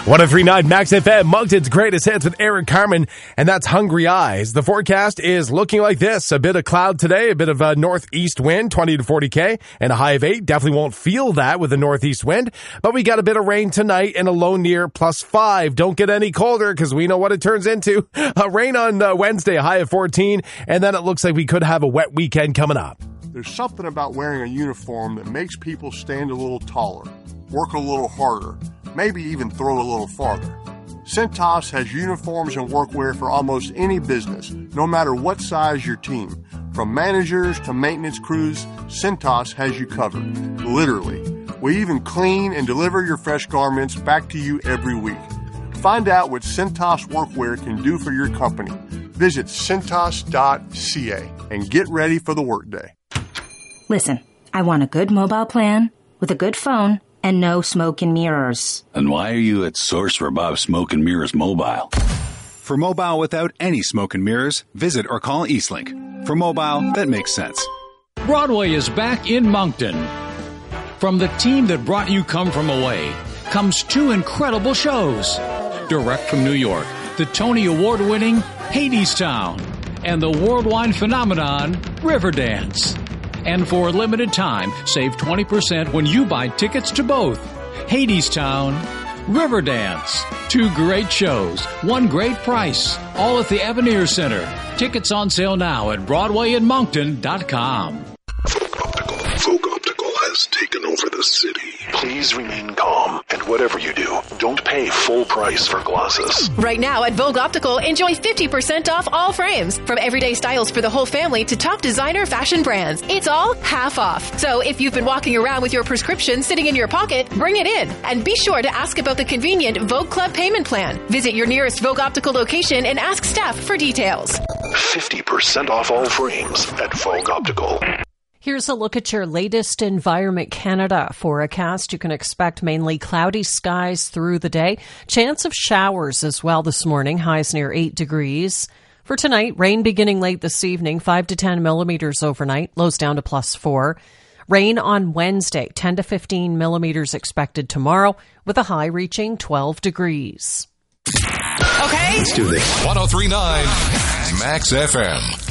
1039 Max FM, Moncton's greatest hits with Eric Carmen, and that's Hungry Eyes. The forecast is looking like this. A bit of cloud today, a bit of a northeast wind, 20 to 40 K, and a high of 8. Definitely won't feel that with a northeast wind, but we got a bit of rain tonight and a low near +5. Don't get any colder because we know what it turns into. Rain on Wednesday, a high of 14, and then it looks like we could have a wet weekend coming up. There's something about wearing a uniform that makes people stand a little taller, work a little harder, maybe even throw a little farther. Cintas has uniforms and workwear for almost any business, no matter what size your team. From managers to maintenance crews, Cintas has you covered. Literally. We even clean and deliver your fresh garments back to you every week. Find out what Cintas workwear can do for your company. Visit Cintas.ca and get ready for the workday. Listen, I want a good mobile plan with a good phone and no smoke and mirrors. And why are you at Source for Bob Smoke and Mirrors Mobile? For mobile without any smoke and mirrors, visit or call Eastlink. For mobile that makes sense. Broadway is back in Moncton. From the team that brought you Come From Away comes 2 incredible shows. Direct from New York, the Tony Award-winning Hadestown and the worldwide phenomenon Riverdance. And for a limited time, save 20% when you buy tickets to both Hadestown, Riverdance. 2 great shows, 1 great price, all at the Avenir Center. Tickets on sale now at BroadwayInMoncton.com. Vogue Optical has taken over the city. Please remain calm, and whatever you do, don't pay full price for glasses. Right now at Vogue Optical, enjoy 50% off all frames. From everyday styles for the whole family to top designer fashion brands. It's all half off. So if you've been walking around with your prescription sitting in your pocket, bring it in. And be sure to ask about the convenient Vogue Club payment plan. Visit your nearest Vogue Optical location and ask staff for details. 50% off all frames at Vogue Optical. Here's a look at your latest Environment Canada forecast. You can expect mainly cloudy skies through the day. Chance of showers as well this morning, highs near 8 degrees. For tonight, rain beginning late this evening, 5 to 10 millimeters overnight, lows down to +4. Rain on Wednesday, 10 to 15 millimeters expected tomorrow, with a high reaching 12 degrees. Okay. Let's do this. 1039 Max FM.